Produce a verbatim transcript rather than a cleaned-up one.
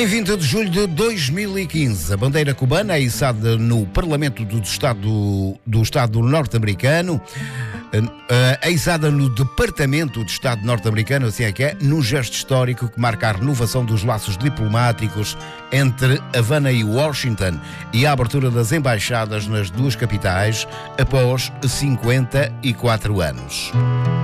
Em vinte de julho de dois mil e quinze, a bandeira cubana é içada no Parlamento do Estado, do Estado norte-americano, é içada no Departamento de Estado norte-americano, assim é que é, num gesto histórico que marca a renovação dos laços diplomáticos entre Havana e Washington e a abertura das embaixadas nas duas capitais após cinquenta e quatro anos.